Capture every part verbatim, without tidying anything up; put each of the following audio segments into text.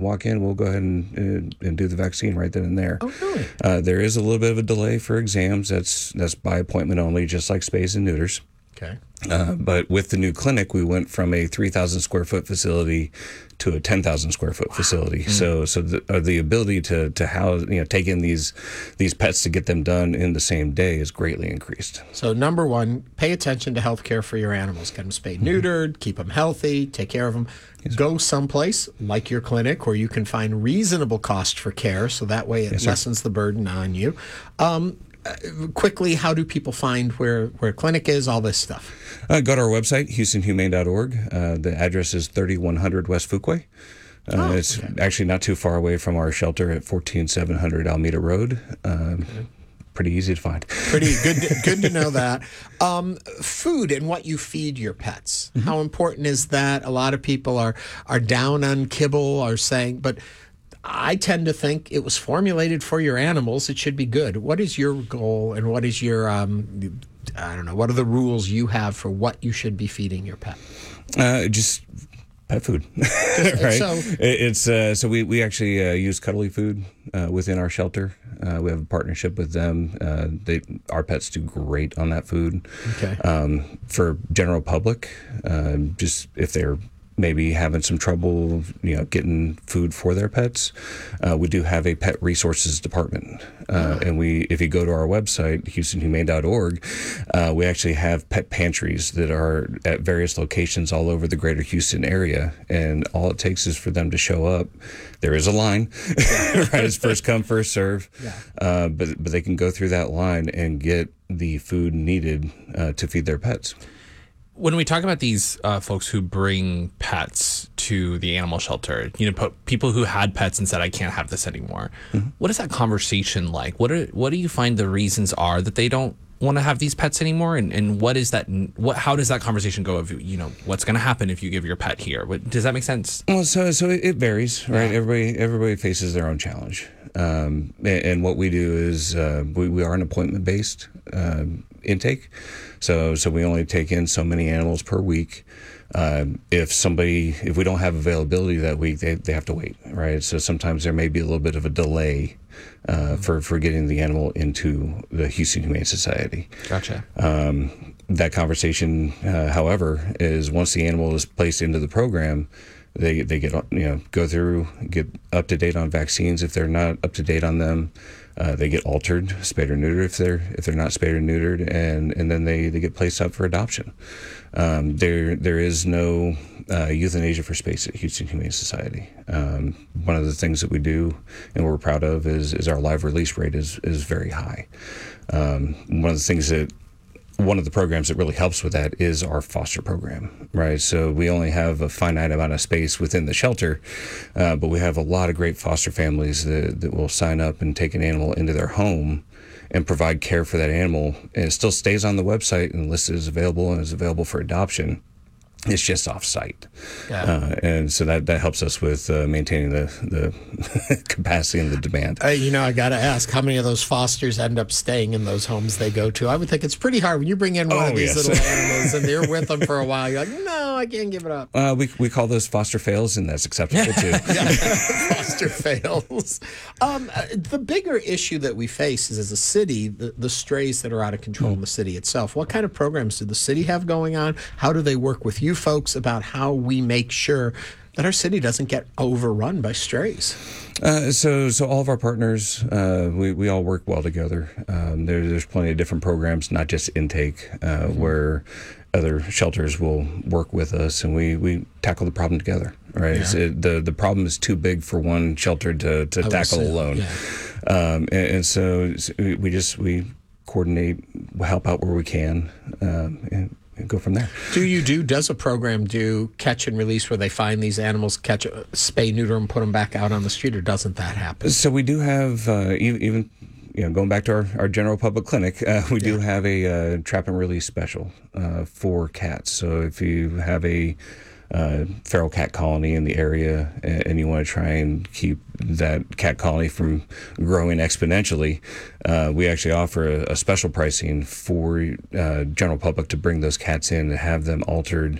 walk in, we'll go ahead and, and, and do the vaccine right then and there. Oh, really? Uh, there is a little bit of a delay for exams. That's that's by appointment only, just like spays and neuters. Okay. Uh, but with the new clinic, we went from a three thousand square foot facility to a ten thousand square foot wow. facility. Mm. So, so the, uh, the ability to to house, you know, take in these these pets to get them done in the same day is greatly increased. So, number one, pay attention to health care for your animals. Get them spayed, neutered, mm-hmm. keep them healthy, take care of them. Yes, Go someplace like your clinic where you can find reasonable cost for care, so that way it yes, lessens sir. the burden on you. Um, Quickly, how do people find where, where a clinic is, all this stuff? Uh, go to our website, houston humane dot org. Uh, the address is thirty-one hundred West Fuquay. Uh, oh, it's okay. actually not too far away from our shelter at fourteen seven hundred Alameda Road. Um, okay. Pretty easy to find. Pretty good. To, good to know that. Um, food and what you feed your pets. Mm-hmm. How important is that? A lot of people are are down on kibble, are saying, but I tend to think it was formulated for your animals. It should be good. What is your goal, and what is your, um, I don't know, what are the rules you have for what you should be feeding your pet? Uh, just pet food, right? So, it's uh, so we we actually uh, use Cuddly Food uh, within our shelter. Uh, we have a partnership with them. Uh, they our pets do great on that food. Okay. Um, for general public, uh, just if they're maybe having some trouble, you know, getting food for their pets, uh, we do have a pet resources department. Uh, and we, if you go to our website, houston humane dot org, uh, we actually have pet pantries that are at various locations all over the greater Houston area. And all it takes is for them to show up. There is a line, right? It's first come, first serve. Yeah. Uh, but, but they can go through that line and get the food needed uh, to feed their pets. When we talk about these uh, folks who bring pets to the animal shelter, you know, po- people who had pets and said, I can't have this anymore. Mm-hmm. What is that conversation like? What are, what do you find the reasons are that they don't want to have these pets anymore? And, and what is that, what, how does that conversation go of, you know, what's going to happen if you give your pet here? What, does that make sense? Well, so, so it varies, right? Yeah. Everybody, everybody faces their own challenge. Um, and, and what we do is uh, we, we are an appointment-based uh, intake. So so we only take in so many animals per week. Uh, if somebody, if we don't have availability that week, they, they have to wait, right? So sometimes there may be a little bit of a delay uh, mm-hmm. for, for getting the animal into the Houston Humane Society. Gotcha. Um, that conversation, uh, however, is once the animal is placed into the program, they they get, you know, go through, get up to date on vaccines if they're not up to date on them. Uh, they get altered, spayed or neutered if they're if they're not spayed or neutered, and, and then they, they get placed up for adoption. Um, there there is no uh, euthanasia for space at Houston Humane Society. Um, one of the things that we do and we're proud of is is our live release rate is is very high. Um, one of the things that One of the programs that really helps with that is our foster program, right? So we only have a finite amount of space within the shelter, uh, but we have a lot of great foster families that, that will sign up and take an animal into their home and provide care for that animal. And it still stays on the website and listed as available and is available for adoption. It's just off-site. Yeah. Uh, and so that, that helps us with uh, maintaining the, the capacity and the demand. Uh, you know, I got to ask, how many of those fosters end up staying in those homes they go to? I would think it's pretty hard when you bring in one oh, of these yes. little animals and you're with them for a while. You're like, no, I can't give it up. Uh, we we call those foster fails, and that's acceptable too. Yeah, foster fails. Um, uh, the bigger issue that we face is, as a city, the, the strays that are out of control mm. in the city itself. What kind of programs do the city have going on? How do they work with you folks about how we make sure that our city doesn't get overrun by strays? Uh, so, so all of our partners, uh, we, we all work well together. Um, there, there's plenty of different programs, not just intake, uh, mm-hmm. where other shelters will work with us, and we, we tackle the problem together, right? Yeah. It, the the problem is too big for one shelter to, to tackle alone. Yeah. Um, and, and so, so we just, we coordinate, help out where we can, um, and, and go from there. Do you do, does a program do catch and release where they find these animals, catch, a, spay, neuter them, put them back out on the street, or doesn't that happen? So we do have, uh, even, even you know, going back to our, our general public clinic, uh, we yeah. do have a uh, trap and release special uh, for cats. So if you have a uh, feral cat colony in the area and, and you want to try and keep that cat colony from growing exponentially, uh, we actually offer a, a special pricing for uh, general public to bring those cats in and have them altered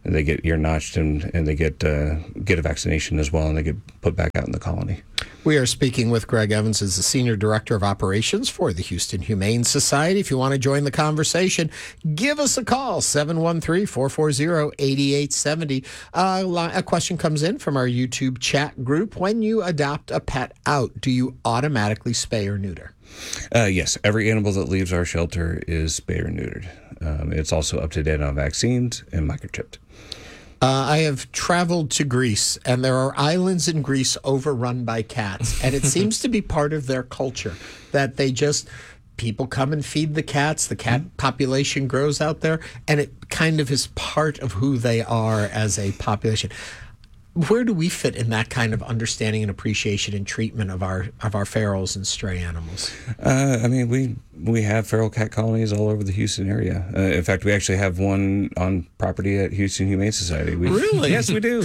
and they get ear notched and, and they get uh, get a vaccination as well, and they get put back out in the colony. We are speaking with Greg Evans, as the Senior Director of Operations for the Houston Humane Society. If you want to join the conversation, give us a call, seven one three, four four zero, eight eight seven zero. Uh, a question comes in from our YouTube chat group. When you adopt a pet out, do you automatically spay or neuter? Uh, yes, every animal that leaves our shelter is spayed or neutered. Um, it's also up to date on vaccines and microchipped. Uh, I have traveled to Greece, and there are islands in Greece overrun by cats. And it seems to be part of their culture that they just, people come and feed the cats. The cat population grows out there, and it kind of is part of who they are as a population. Where do we fit in that kind of understanding and appreciation and treatment of our of our ferals and stray animals? Uh, I mean, we we have feral cat colonies all over the Houston area. Uh, in fact, we actually have one on property at Houston Humane Society. We, Really? Yes, we do.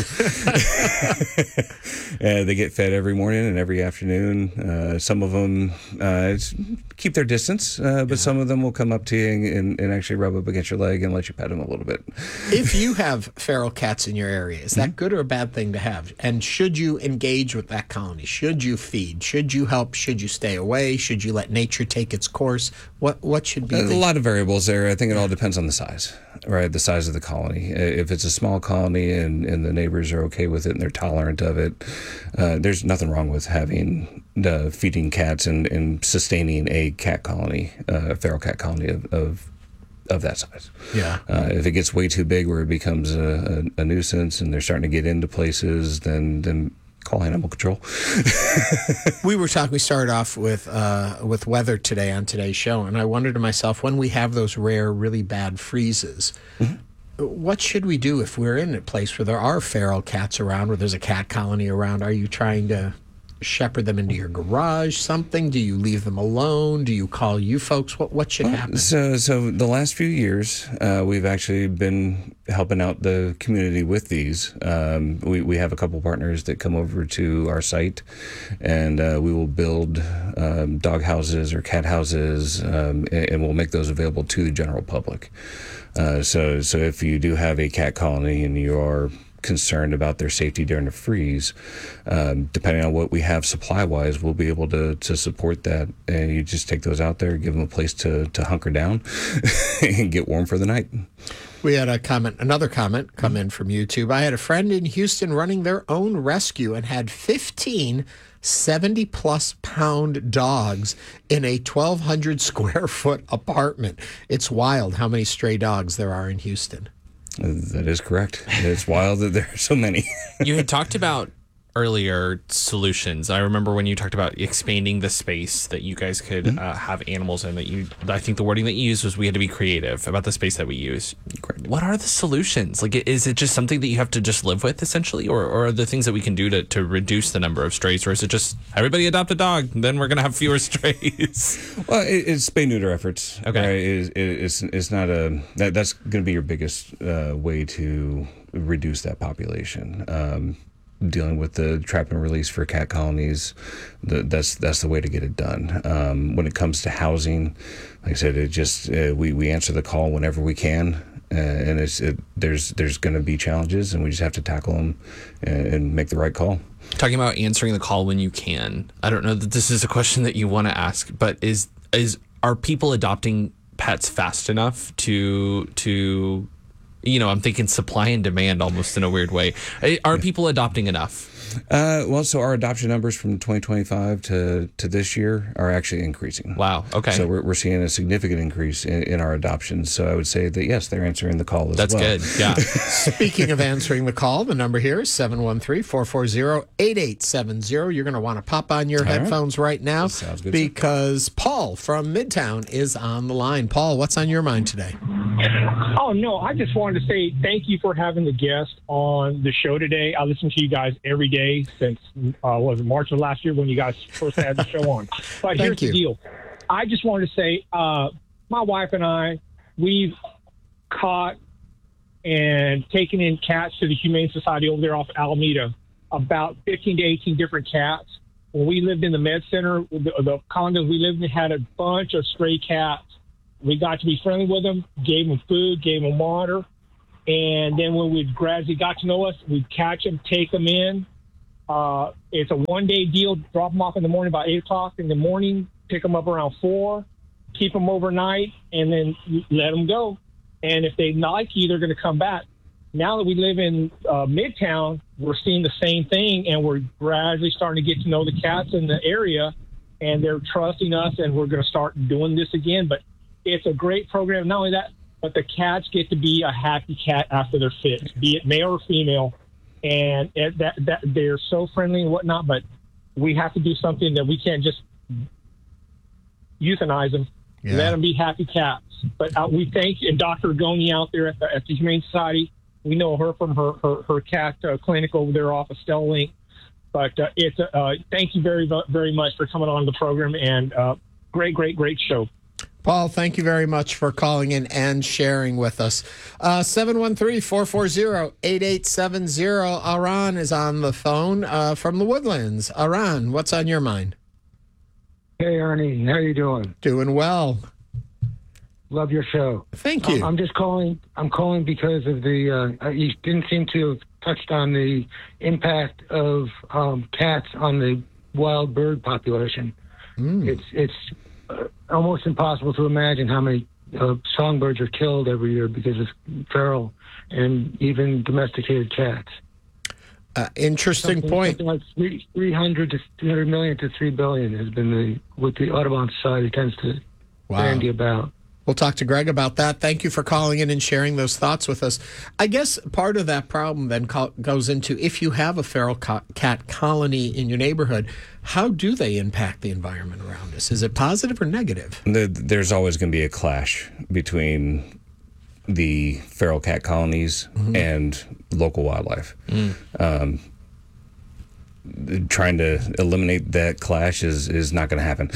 uh, they get fed every morning and every afternoon. Uh, some of them uh, keep their distance, uh, but yeah. some of them will come up to you and, and actually rub up against your leg and let you pet them a little bit. If you have feral cats in your area, is that mm-hmm. good or a bad thing to have? And should you engage with that colony? Should you feed? Should you help? Should you stay away? Should you let nature take its course? What what should be? A the... lot of variables there. I think it all depends on the size, right? The size of the colony. If it's a small colony and, and the neighbors are okay with it and they're tolerant of it, uh, there's nothing wrong with having uh, feeding cats and, and sustaining a cat colony, uh, a feral cat colony of, of of that size. Yeah. Uh, if it gets way too big where it becomes a, a, a nuisance and they're starting to get into places, then then call animal control. we were talking. We started off with uh, with weather today on today's show, and I wondered to myself, when we have those rare, really bad freezes, mm-hmm. what should we do if we're in a place where there are feral cats around, where there's a cat colony around? Are you trying to shepherd them into your garage, something? Do you leave them alone? Do you call you folks? What what should happen? So, so the last few years, uh, we've actually been helping out the community with these. Um, we, we have a couple partners that come over to our site, and uh, we will build um, dog houses or cat houses, um, and, and we'll make those available to the general public. Uh, so, so if you do have a cat colony and you are concerned about their safety during the freeze, um, depending on what we have supply-wise, we'll be able to to support that. And you just take those out there, give them a place to, to hunker down and get warm for the night. We had a comment, another comment come in from YouTube. I had a friend in Houston running their own rescue and had fifteen seventy-plus pound dogs in a twelve hundred square foot apartment. It's wild how many stray dogs there are in Houston. That is correct. It's wild that there are so many. You had talked about earlier solutions. I remember when you talked about expanding the space that you guys could mm-hmm. uh, have animals in. That you, I think the wording that you used was we had to be creative about the space that we use. Correct. What are the solutions? Like, is it just something that you have to just live with essentially, or, or are there things that we can do to, to reduce the number of strays, or is it just everybody adopt a dog, then we're gonna have fewer strays? Well, it, it's spay neuter efforts. Okay, right? it, it, it's it's not a that, that's going to be your biggest uh, way to reduce that population. Um, dealing with the trap and release for cat colonies, the, that's that's the way to get it done. Um, when it comes to housing, like I said, it just uh, we we answer the call whenever we can, uh, and it's it, there's there's going to be challenges, and we just have to tackle them and, and make the right call. Talking about answering the call when you can, I don't know that this is a question that you want to ask, but is is are people adopting pets fast enough to to you know, I'm thinking supply and demand almost in a weird way. Are people adopting enough? Uh, well, so our adoption numbers from twenty twenty-five to, to this year are actually increasing. Wow. Okay. So we're, we're seeing a significant increase in, in our adoptions. So I would say that, yes, they're answering the call as That's well. That's good. Yeah. Speaking of answering the call, the number here is seven one three, four four zero, eight eight seven zero. You're going to want to pop on your All headphones right, right now Sounds good, because sir. Paul from Midtown is on the line. Paul, what's on your mind today? Oh, no, I just wanted to say thank you for having the guest on the show today. I listen to you guys every day since, uh, was it March of last year when you guys first had the show on. But here's you. the deal. I just wanted to say, uh, my wife and I, we've caught and taken in cats to the Humane Society over there off Alameda, about fifteen to eighteen different cats. When we lived in the Med Center, the, the condos we lived in had a bunch of stray cats. We got to be friendly with them, gave them food, gave them water. And then when we gradually got to know us, we'd catch them, take them in. Uh, it's a one-day deal. Drop them off in the morning about eight o'clock in the morning, pick them up around four, keep them overnight, and then let them go. And if they like you, they're going to come back. Now that we live in uh, Midtown, we're seeing the same thing, and we're gradually starting to get to know the cats in the area, and they're trusting us, and we're going to start doing this again. But it's a great program. Not only that, but the cats get to be a happy cat after they're fit, be it male or female. And it, that, that they're so friendly and whatnot, but we have to do something that we can't just euthanize them. Yeah. Let them be happy cats. But uh, we thank and Doctor Goni out there at the, at the Humane Society. We know her from her her, her cat uh, clinic over there off of Stella Link. But uh, it's uh, thank you very very much for coming on the program, and uh, great great great show. Paul, thank you very much for calling in and sharing with us. Uh, seven one three, four four zero, eight eight seven zero. Aran is on the phone uh, from the Woodlands. Aran, what's on your mind? Hey, Ernie. How you doing? Doing well. Love your show. Thank you. Um, I'm just calling. I'm calling because of the. Uh, you didn't seem to have touched on the impact of um, cats on the wild bird population. Mm. It's it's uh, almost impossible to imagine how many uh, songbirds are killed every year because of feral and even domesticated cats. Uh, interesting something, point. Something like three, 300 to three hundred million to three billion has been the what the Audubon Society tends to wow. bandy about. We'll talk to Greg about that. Thank you for calling in and sharing those thoughts with us. I guess part of that problem then co- goes into if you have a feral co- cat colony in your neighborhood, how do they impact the environment around us? Is it positive or negative? There's always going to be a clash between the feral cat colonies mm-hmm. and local wildlife. Mm. Um, trying to eliminate that clash is, is not going to happen.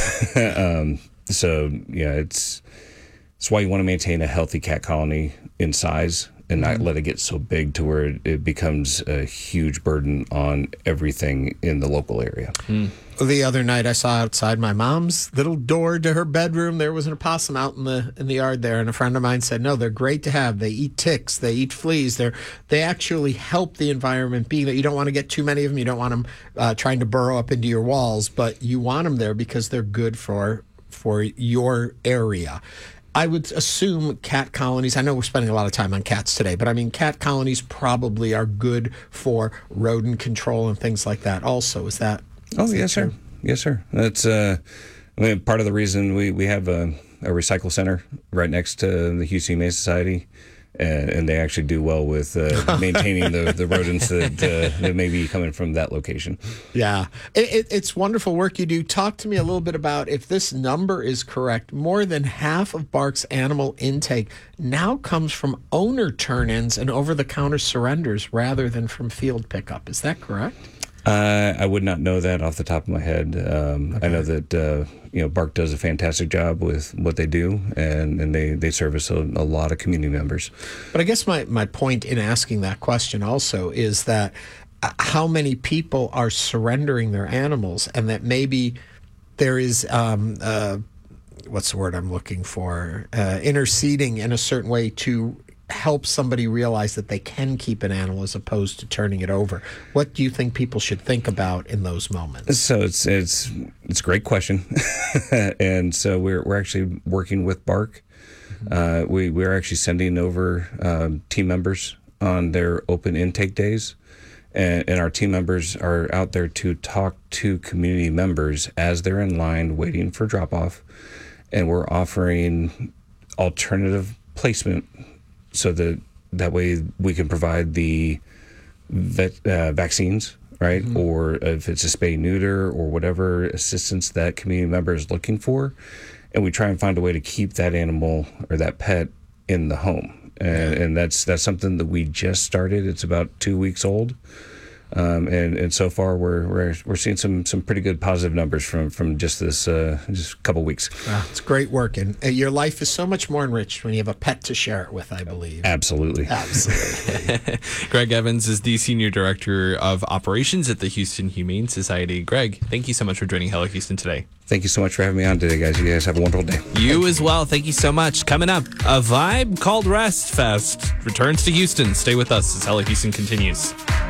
um, so, yeah, it's... It's why you want to maintain a healthy cat colony in size and not mm-hmm. let it get so big to where it becomes a huge burden on everything in the local area. Mm. The other night I saw outside my mom's little door to her bedroom, there was an opossum out in the in the yard there, and a friend of mine said, no, they're great to have. They eat ticks, they eat fleas. They're, they actually help the environment, being that you don't want to get too many of them. You don't want them uh, trying to burrow up into your walls, but you want them there because they're good for for your area. I would assume cat colonies, I know we're spending a lot of time on cats today, but I mean, cat colonies probably are good for rodent control and things like that also. Is that? Oh, is yes, that sir. Yes, sir. That's uh, I mean, part of the reason we, we have a, a recycle center right next to the Houston Humane Society. And, and they actually do well with uh, maintaining the, the rodents that, uh, that may be coming from that location. Yeah. It, it, it's wonderful work you do. Talk to me a little bit about, if this number is correct, more than half of Bark's animal intake now comes from owner turn-ins and over-the-counter surrenders rather than from field pickup. Is that correct? Uh, I would not know that off the top of my head. Um, okay. I know that uh, you know Bark does a fantastic job with what they do, and, and they, they service a, a lot of community members. But I guess my, my point in asking that question also is that uh, how many people are surrendering their animals, and that maybe there is um, uh, what's the word I'm looking for? Uh, interceding in a certain way to help somebody realize that they can keep an animal as opposed to turning it over. What do you think people should think about in those moments? So it's it's it's a great question, and so we're we're actually working with Bark. Mm-hmm. Uh, we we're actually sending over um, team members on their open intake days, and, and our team members are out there to talk to community members as they're in line waiting for drop off, and we're offering alternative placement. So that that way we can provide the vet, uh, vaccines, right? Mm-hmm. Or if it's a spay neuter or whatever assistance that community member is looking for, and we try and find a way to keep that animal or that pet in the home. And, and that's that's something that we just started. It's about two weeks old. Um, and, and so far, we're, we're we're seeing some some pretty good positive numbers from from just this uh, just a couple weeks. Wow, it's great work, and uh, your life is so much more enriched when you have a pet to share it with, I believe. Absolutely. Absolutely. Greg Evans is the Senior Director of Operations at the Houston Humane Society. Greg, thank you so much for joining Hello Houston today. Thank you so much for having me on today, guys. You guys have a wonderful day. You as well. Thank you so much. Coming up, a vibe called Rest Fest returns to Houston. Stay with us as Hello Houston continues.